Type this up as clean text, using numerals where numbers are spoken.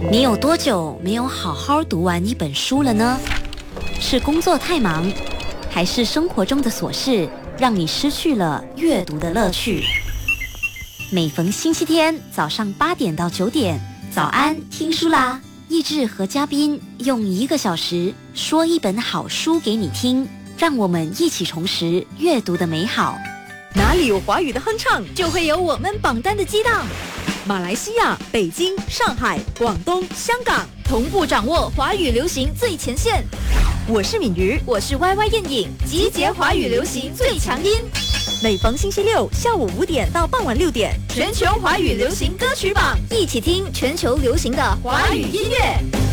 你有多久没有好好读完一本书了呢？是工作太忙，还是生活中的琐事让你失去了阅读的乐趣？每逢星期天早上8点到9点，早安听书啦！益智和嘉宾用1个小时说一本好书给你听，让我们一起重拾阅读的美好。 哪里有华语的哼唱， 就会有我们榜单的激荡。 马来西亚、北京、上海、广东、香港同步掌握华语流行最前线。 我是敏瑜， 我是 YY 燕影，集结华语流行最强音。 每逢星期六下午5点到傍晚6点， 全球华语流行歌曲榜，一起听全球流行的华语音乐。